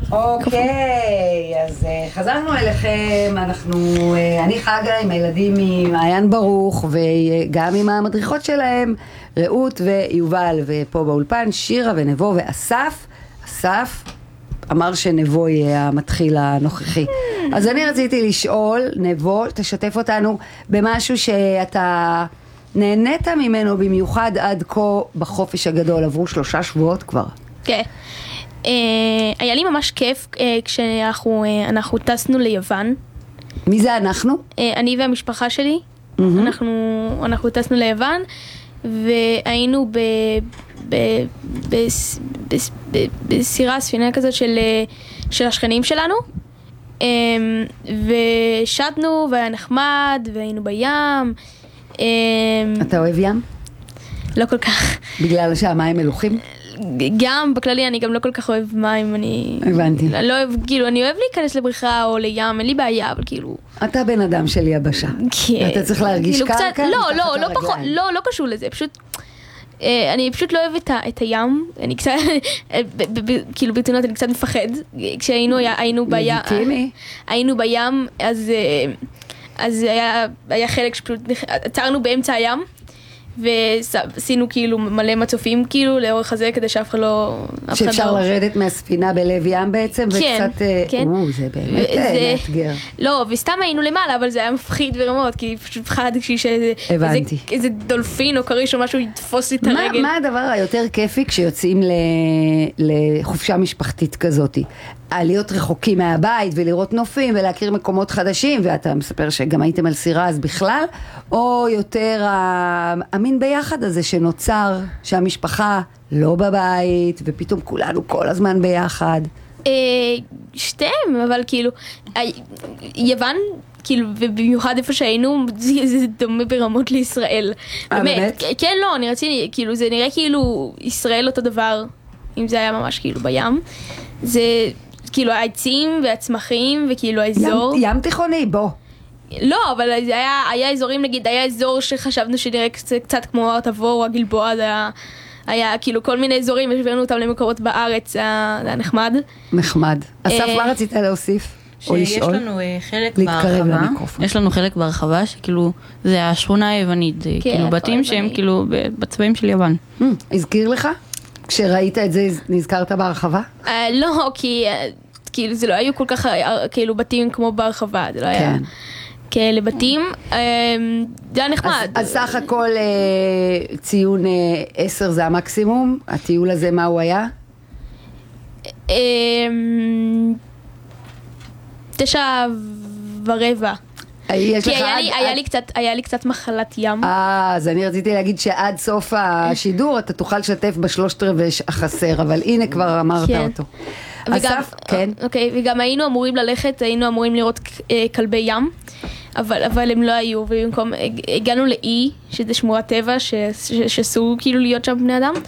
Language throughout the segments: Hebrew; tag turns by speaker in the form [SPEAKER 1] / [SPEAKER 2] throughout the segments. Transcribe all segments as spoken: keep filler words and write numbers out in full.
[SPEAKER 1] אוקיי, אז חזרנו אליכם, אנחנו, אני חגה עם הילדים ממעיין ברוך וגם עם המדריכות שלהם, רעות ויובל, ופה באולפן שירה ונבו ואסף. אסף אמר שנבו יהיה המתחיל הנוכחי. אז אני רציתי לשאול, נבו, תשתף אותנו במשהו שאתה נהנית ממנו במיוחד עד כה בחופש הגדול, עברו שלושה שבועות כבר.
[SPEAKER 2] כן. היה לי ממש כיף כשאנחנו אנחנו טסנו ליוון.
[SPEAKER 1] מי זה אנחנו?
[SPEAKER 2] אני והמשפחה שלי. אנחנו אנחנו טסנו ליוון והיינו ב ב ב בסירה ספינה כזאת של של השכנים שלנו. ושטנו והיה נחמד והיינו בים.
[SPEAKER 1] אתה אוהב ים?
[SPEAKER 2] לא כל כך.
[SPEAKER 1] בגלל שהמים מלוחים?
[SPEAKER 2] גם בכללי אני גם לא כל כך אוהב מים, אני...
[SPEAKER 1] הבנתי.
[SPEAKER 2] לא אוהב, כאילו, אני אוהב להיכנס לבריכה או לים, אין לי בעיה, אבל כאילו...
[SPEAKER 1] אתה בן אדם של יבשה.
[SPEAKER 2] כן.
[SPEAKER 1] אתה צריך להרגיש קרקע?
[SPEAKER 2] לא, לא, לא פחות, לא, לא קשור לזה, פשוט... אני פשוט לא אוהב את הים, אני קצת, כאילו ברצינות אני קצת מפחד, כשהיינו, היינו בים...
[SPEAKER 1] לגיטימי.
[SPEAKER 2] היינו בים, אז... אז היה חלק שפשוט... עצרנו באמצע הים, ועשינו כאילו מלא מצופים כאילו לאורך הזה כדי שאף אחד לא...
[SPEAKER 1] שאפשר לרדת מהספינה בלב ים בעצם וקצת...
[SPEAKER 2] כן.
[SPEAKER 1] זה באמת מאתגר.
[SPEAKER 2] לא, וסתם היינו למעלה, אבל זה היה מפחיד ורמות, כי פשוט פחדתי שאיזה דולפין או קריש או משהו יתפוס לי את הרגל.
[SPEAKER 1] מה הדבר היותר כיפי כשיוצאים לחופשה משפחתית כזאת? להיות רחוקים מהבית ולראות נופים ולהכיר מקומות חדשים, ואתה מספר שגם הייתם על סירה אז בכלל, או יותר המין ביחד הזה שנוצר, שהמשפחה לא בבית ופתאום כולנו כל הזמן ביחד?
[SPEAKER 2] שתיהם, אבל כאילו יוון, כאילו, ובמיוחד איפה שהיינו, זה דומה ברמות לישראל.
[SPEAKER 1] באמת?
[SPEAKER 2] כן, לא, אני רציתי, כאילו, זה נראה כאילו ישראל אותו דבר, אם זה היה ממש כאילו בים. זה... כאילו העצים והצמחים וכאילו האזור.
[SPEAKER 1] ים, ים תיכוני, בוא.
[SPEAKER 2] לא, אבל זה היה, היה אזורים, נגיד, היה אזור שחשבנו שנראה קצת, קצת כמו התבור או הגלבוע, זה היה, היה כאילו כל מיני אזורים, הבאנו אותם למקומות בארץ, זה היה נחמד.
[SPEAKER 1] נחמד. אסף, מה רצית להוסיף?
[SPEAKER 3] שיש לנו חלק בהרחבה, יש לנו חלק בהרחבה שכאילו זה השכונה היוונית, כאילו בתים שהם כאילו בצבעים של יוון.
[SPEAKER 1] הזכיר לך? כשראית את זה, נזכרת בהרחבה?
[SPEAKER 2] לא, כי כאילו זה לא היו כל כך כאילו בתים כמו בהרחבה, זה לא היה כאלה בתים. זה היה נחמד.
[SPEAKER 1] אז סך הכל ציון עשר זה המקסימום? הטיול הזה מה הוא היה?
[SPEAKER 2] תשע ורבע. כי היה לי, היה לי קצת, היה לי קצת מחלת ים.
[SPEAKER 1] אה, אז אני רציתי להגיד שעד סוף השידור אתה תוכל לשתף בשלושת רבעי החסר, אבל הנה כבר אמרת אותו. אסף, כן.
[SPEAKER 2] אוקיי, וגם היינו אמורים ללכת, היינו אמורים לראות כלבי ים, אבל, אבל הם לא היו, ובמקום, הגענו לאי, שזה שמורת טבע, שאסור כאילו להיות שם בני אדם,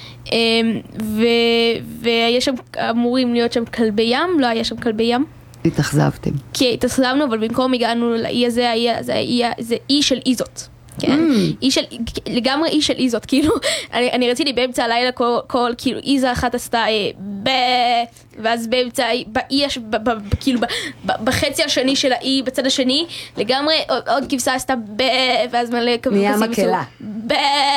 [SPEAKER 2] ויש שם, אמורים להיות שם כלבי ים, לא היה שם כלבי ים.
[SPEAKER 1] התאכזבתם.
[SPEAKER 2] כן, התאכזבנו, אבל במקום הגענו לאי הזה, זה אי של איזות. כן, אי של, לגמרי אי של איזות, כאילו, אני רציתי באמצע הלילה כל, כאילו, איזה אחת עשתה ב... ואז באמצע, באי, כאילו, בחצי השני של האי, בצד השני, לגמרי עוד כבשה עשתה ב... ואז מלא כבשים.
[SPEAKER 1] נהיה מקלה.
[SPEAKER 2] ב...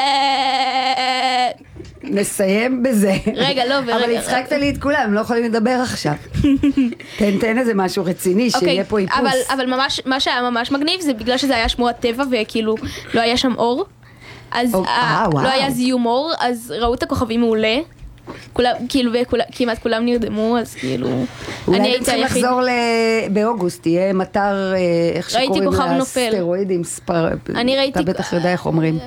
[SPEAKER 1] נסיים בזה.
[SPEAKER 2] רגע, לא, ורגע.
[SPEAKER 1] אבל הצחקת לי את כולם, הם לא יכולים לדבר עכשיו. תן, תן איזה משהו רציני, שיהיה פה איפוס.
[SPEAKER 2] אבל, אבל ממש, מה שהיה ממש מגניב, זה בגלל שזה היה שמורת טבע, וכאילו, לא היה שם אור. אז לא היה זיום אור, אז ראו את הכוכבים מעולה. כולם, כאילו, כמעט כולם נרדמו, אז כאילו...
[SPEAKER 1] אולי הם צריכים לחזור באוגוסט, תהיה מטר, איך שקוראים לה, סטרואידים,
[SPEAKER 2] אני ראיתי...
[SPEAKER 1] אתה בטח יודע איך אומרים.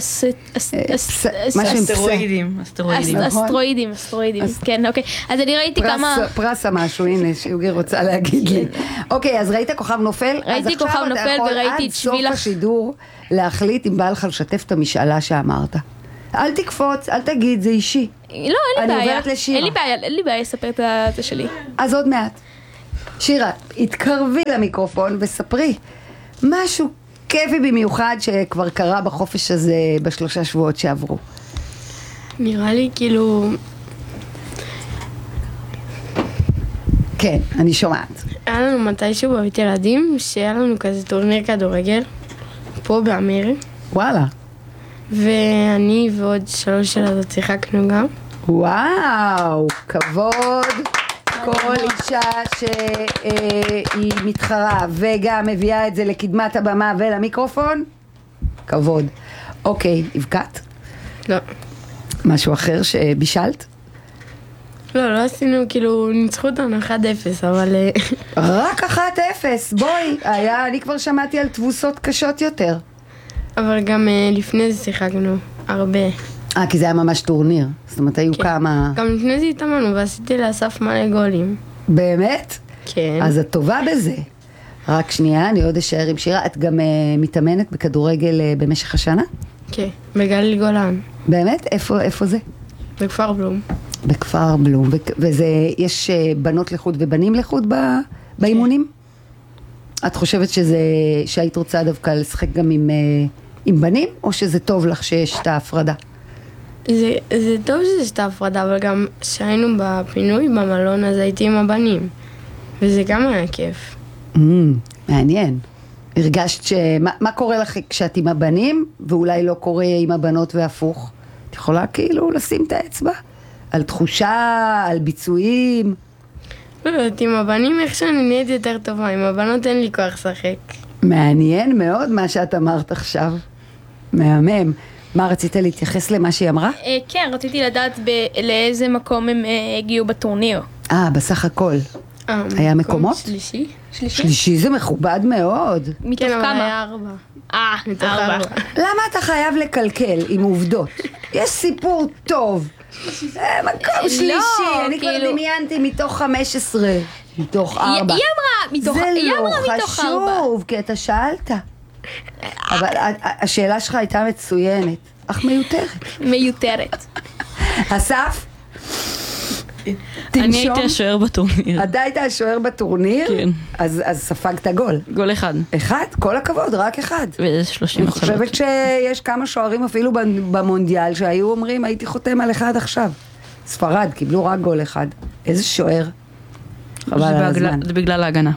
[SPEAKER 3] אסטרואידים, אסטרואידים.
[SPEAKER 2] אסטרואידים, אסטרואידים, כן, אוקיי. אז אני ראיתי כמה...
[SPEAKER 1] פרס המשהו, הנה, שיוגי רוצה להגיד לי. אוקיי, אז ראית כוכב נופל?
[SPEAKER 2] ראיתי כוכב נופל וראיתי את שביל...
[SPEAKER 1] עד סוף השידור להחליט אם בא לך לשתף את המשאלה שאמרת. אל תקפוץ, אל תגיד, זה אישי.
[SPEAKER 2] לא, אין לי בעיה.
[SPEAKER 1] אני עוברת לשירה.
[SPEAKER 2] אין לי בעיה, אין לי בעיה לספר את זה שלי.
[SPEAKER 1] אז עוד מעט. שירה, התקרבי למיקרופון וספרי משהו כיפי במיוחד שכבר קרה בחופש הזה בשלושה שבועות שעברו.
[SPEAKER 4] נראה לי כאילו...
[SPEAKER 1] כן, אני שומעת.
[SPEAKER 4] היה לנו מתישהו בבית ילדים, שהיה לנו כזה טורניר כדורגל, פה באמיר.
[SPEAKER 1] וואלה.
[SPEAKER 4] ואני ועוד שלוש ילדות שיחקנו גם.
[SPEAKER 1] וואו, כבוד. כל אישה שהיא מתחרה וגם מביאה את זה לקדמת הבמה ולמיקרופון, כבוד. אוקיי, הבקעת?
[SPEAKER 4] לא. משהו
[SPEAKER 1] אחר שבישלת?
[SPEAKER 4] לא, לא עשינו, כאילו, ניצחו אותנו אחת אפס, אבל...
[SPEAKER 1] רק אחת אפס, בואי, היה, אני כבר שמעתי על תבוסות קשות יותר.
[SPEAKER 4] אבל גם לפני זה שיחקנו הרבה.
[SPEAKER 1] אה, כי זה היה ממש טורניר. זאת אומרת, היו
[SPEAKER 4] כן.
[SPEAKER 1] כמה...
[SPEAKER 4] גם לפני זה התאמנו, ועשיתי לאסף מלא גולים.
[SPEAKER 1] באמת?
[SPEAKER 4] כן.
[SPEAKER 1] אז את טובה בזה. רק שנייה, אני עוד אשאר עם שירה. את גם uh, מתאמנת בכדורגל uh, במשך השנה?
[SPEAKER 4] כן, בגליל גולן.
[SPEAKER 1] באמת? איפה, איפה זה?
[SPEAKER 4] בכפר בלום.
[SPEAKER 1] בכפר בלום. וזה, יש uh, בנות לחוד ובנים לחוד ב, באימונים? כן. את חושבת שזה, שהיית רוצה דווקא לשחק גם עם, uh, עם בנים, או שזה טוב לך שיש את ההפרדה?
[SPEAKER 4] זה, זה טוב שיש את ההפרדה, אבל גם שהיינו בפינוי במלון, אז הייתי עם הבנים. וזה גם היה כיף.
[SPEAKER 1] Mm, מעניין. הרגשת ש... מה, מה קורה לך כשאת עם הבנים, ואולי לא קורה עם הבנות והפוך? את יכולה כאילו לשים את האצבע? על תחושה, על ביצועים?
[SPEAKER 4] לא יודעת, עם הבנים איך שאני נהיית יותר טובה, עם הבנות אין לי כוח לשחק.
[SPEAKER 1] מעניין מאוד מה שאת אמרת עכשיו. מהמם. מה, רצית להתייחס למה שהיא אמרה?
[SPEAKER 2] כן, רציתי לדעת לאיזה מקום הם הגיעו בטורניר.
[SPEAKER 1] אה, בסך הכל. היה מקומות?
[SPEAKER 4] שלישי.
[SPEAKER 1] שלישי זה מכובד מאוד.
[SPEAKER 2] מתוך כמה?
[SPEAKER 4] כן, אבל היה ארבע.
[SPEAKER 2] אה, ארבע.
[SPEAKER 1] למה אתה חייב לקלקל עם עובדות? יש סיפור טוב. מקום שלישי, אני כבר דמיינתי מתוך חמש עשרה. מתוך ארבע.
[SPEAKER 2] היא אמרה מתוך ארבע.
[SPEAKER 1] זה לא חשוב, כי אתה שאלת. אבל השאלה שלך הייתה מצוינת, אך מיותרת.
[SPEAKER 2] מיותרת.
[SPEAKER 1] אסף?
[SPEAKER 3] אני הייתי השוער בטורניר.
[SPEAKER 1] אתה היית השוער בטורניר?
[SPEAKER 3] כן.
[SPEAKER 1] אז ספגת גול.
[SPEAKER 3] גול אחד.
[SPEAKER 1] אחד? כל הכבוד, רק אחד.
[SPEAKER 3] וזה שלושים
[SPEAKER 1] אני חושבת שיש כמה שוערים אפילו במונדיאל שהיו אומרים, הייתי חותם על אחד עכשיו. ספרד, קיבלו רק גול אחד. איזה שוער? חבל על הזמן.
[SPEAKER 3] זה בגלל ההגנה.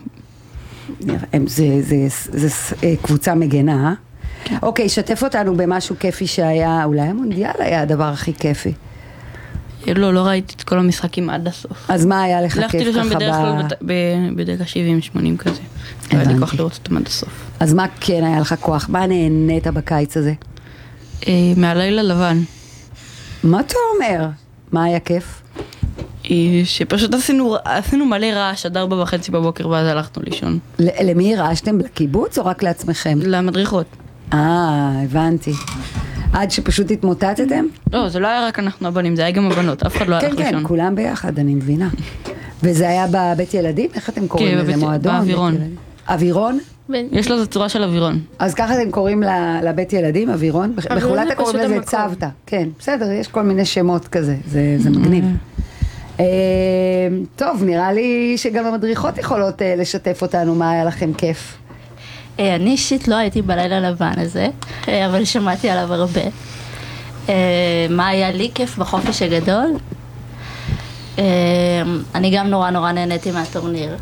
[SPEAKER 1] זה קבוצה מגנה. אוקיי, שתף אותנו במשהו כיפי שהיה, אולי המונדיאל היה הדבר הכי כיפי.
[SPEAKER 3] לא, לא ראיתי את כל המשחקים עד הסוף.
[SPEAKER 1] אז מה היה לך כיף ככה?
[SPEAKER 3] הלכתי לשם בדרך כלל בדקה שבעים שמונים כזה. היה לי כוח לראות אותם עד הסוף.
[SPEAKER 1] אז מה כן היה לך כוח? מה נהנית בקיץ הזה?
[SPEAKER 3] מהלילה לבן.
[SPEAKER 1] מה אתה אומר? מה היה כיף?
[SPEAKER 3] שפשוט עשינו, עשינו מלא רעש עד ארבע וחצי בבוקר ואז הלכנו לישון.
[SPEAKER 1] למי רעשתם? לקיבוץ או רק לעצמכם?
[SPEAKER 3] למדריכות.
[SPEAKER 1] אה, הבנתי. עד שפשוט התמוטטתם?
[SPEAKER 3] לא, זה לא היה רק אנחנו הבנים, זה היה גם הבנות, אף אחד לא הלך לישון.
[SPEAKER 1] כן, כן, כולם ביחד, אני מבינה. וזה היה בבית ילדים? איך אתם קוראים לזה? מועדון?
[SPEAKER 3] באווירון.
[SPEAKER 1] אווירון?
[SPEAKER 3] יש לזה צורה של אווירון.
[SPEAKER 1] אז ככה אתם קוראים לבית ילדים, אווירון? בחולת קוראים לזה צוותא. כן, בסדר, יש כל מיני שמות כזה, זה מגניב. טוב, נראה לי שגם המדריכות יכולות לשתף אותנו מה היה לכם כיף.
[SPEAKER 5] אני אישית לא הייתי בלילה לבן הזה, אבל שמעתי עליו הרבה. מה היה לי כיף בחופש הגדול? אני גם נורא נורא נהניתי מהטורניר.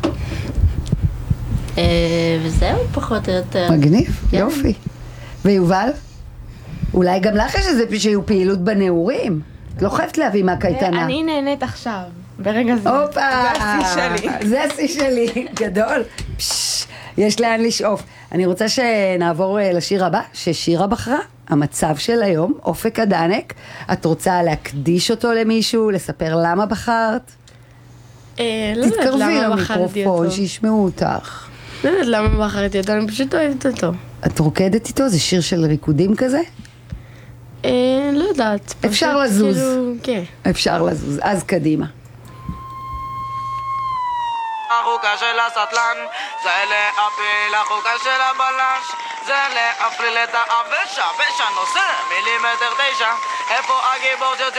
[SPEAKER 5] וזהו פחות או יותר.
[SPEAKER 1] מגניב, יופי. ויובל? אולי גם לך יש איזה שיהיו פעילות בנעורים? את לא חייבת להביא מהקייטנה.
[SPEAKER 4] אני נהנית עכשיו, ברגע זה.
[SPEAKER 1] הופה,
[SPEAKER 4] זה השיא שלי.
[SPEAKER 1] זה השיא שלי, גדול. יש לאן לשאוף. אני רוצה שנעבור לשיר הבא, ששירה בחרה, המצב של היום, אופק הדנק. את רוצה להקדיש אותו למישהו, לספר למה בחרת?
[SPEAKER 4] לא יודעת
[SPEAKER 1] תתקרבי
[SPEAKER 4] למה בחרתי
[SPEAKER 1] למיקרופון,
[SPEAKER 4] אותו.
[SPEAKER 1] שישמעו אותך.
[SPEAKER 4] לא יודעת למה בחרתי אותו, אני פשוט אוהבת אותו.
[SPEAKER 1] את רוקדת איתו? זה שיר של ריקודים כזה?
[SPEAKER 4] לא יודעת.
[SPEAKER 1] אפשר לזוז.
[SPEAKER 4] כן.
[SPEAKER 1] אפשר לזוז, אז קדימה.
[SPEAKER 6] החוקה של הסטלן זה להפיל, החוקה של הבלש זה להפליל את העבשה ושנושא מילימטר תשע איפה הגיבור שיוצא